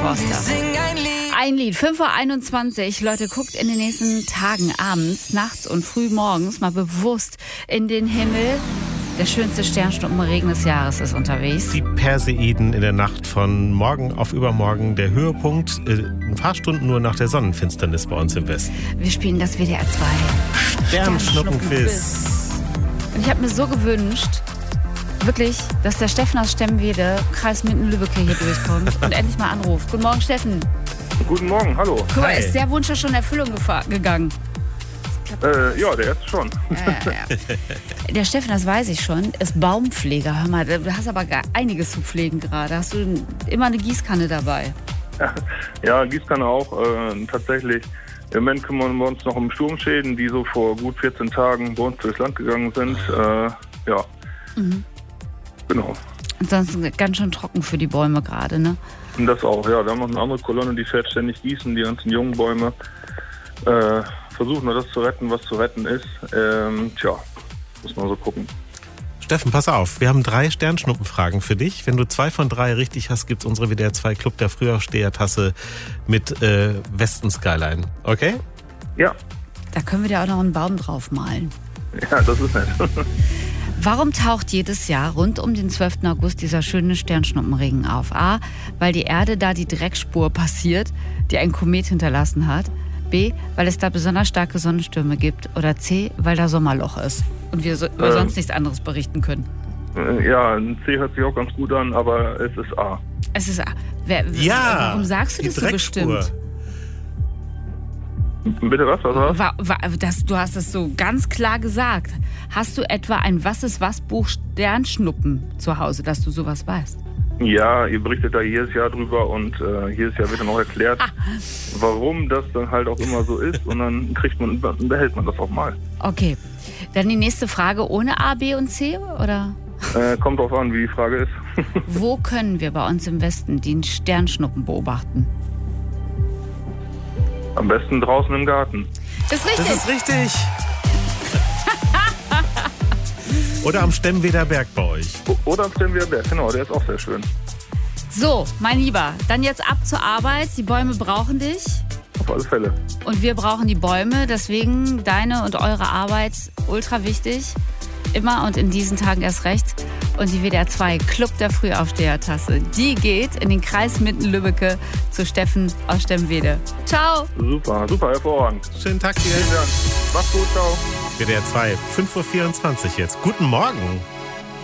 Forster. Ein Lied, 5:21 Uhr. Leute, guckt in den nächsten Tagen, abends, nachts und früh morgens mal bewusst in den Himmel. Der schönste Sternschnuppenregen des Jahres ist unterwegs. Die Perseiden in der Nacht von morgen auf übermorgen. Der Höhepunkt ein paar Stunden nur nach der Sonnenfinsternis bei uns im Westen. Wir spielen das WDR 2 Sternschnuppenquiz. Und ich habe mir so gewünscht, wirklich, dass der Steffen aus Stemwede, Kreis Minden-Lübbecke hier durchkommt und endlich mal anruft. Guten Morgen, Steffen. Guten Morgen, hallo. Guck mal, ist der Wunsch ja schon in Erfüllung gegangen? Ja, der erste schon. Ja. Der Steffen, das weiß ich schon, ist Baumpfleger. Hör mal, du hast aber gar einiges zu pflegen gerade. Hast du immer eine Gießkanne dabei? Ja, Gießkanne auch. Tatsächlich, im Moment kümmern wir uns noch um Sturmschäden, die so vor gut 14 Tagen bei uns durchs Land gegangen sind. Ja, genau. Ansonsten ganz schön trocken für die Bäume gerade, ne? Und das auch, ja. Wir haben noch eine andere Kolonne, die fährt ständig gießen, die ganzen jungen Bäume. Versuchen wir das zu retten, was zu retten ist. Muss man so gucken. Steffen, pass auf, wir haben 3 Sternschnuppenfragen für dich. Wenn du 2 von 3 richtig hast, gibt es unsere WDR 2 Club der Frühaufsteher-Tasse mit Westen Skyline. Okay? Ja. Da können wir dir auch noch einen Baum drauf malen. Ja, das ist nett. Warum taucht jedes Jahr rund um den 12. August dieser schöne Sternschnuppenregen auf? A, weil die Erde da die Dreckspur passiert, die ein Komet hinterlassen hat. B, weil es da besonders starke Sonnenstürme gibt. Oder C, weil da Sommerloch ist und wir über sonst nichts anderes berichten können. Ja, ein C hört sich auch ganz gut an, aber es ist A. Es ist A. Warum sagst du das so bestimmt? Bitte was? Du hast es so ganz klar gesagt. Hast du etwa ein Was-ist-was-Buch Sternschnuppen zu Hause, dass du sowas weißt? Ja, ihr berichtet da jedes Jahr drüber und jedes Jahr wird dann auch erklärt, warum das dann halt auch immer so ist und dann behält man das auch mal. Okay, dann die nächste Frage ohne A, B und C, oder? Kommt drauf an, wie die Frage ist. Wo können wir bei uns im Westen den Sternschnuppen beobachten? Am besten draußen im Garten. Das ist richtig. Oder am Stemweder Berg bei euch. Oder am Stemweder Berg, genau, der ist auch sehr schön. So, mein Lieber, dann jetzt ab zur Arbeit. Die Bäume brauchen dich. Auf alle Fälle. Und wir brauchen die Bäume, deswegen deine und eure Arbeit ultra wichtig. Immer und in diesen Tagen erst recht. Und die WDR 2 Club der Frühaufsteher-Tasse, die geht in den Kreis Minden-Lübbecke zu Steffen aus Stemwede. Ciao. Super, hervorragend. Schönen Tag dir. Vielen Dank. Mach's gut, ciao. WDR 2, 5:24 Uhr jetzt. Guten Morgen.